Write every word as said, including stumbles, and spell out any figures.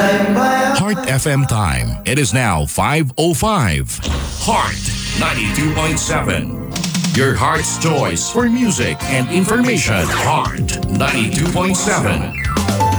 Heart F M time. It is now five oh five. Heart ninety-two point seven. Your heart's choice for music and information. Heart ninety-two point seven.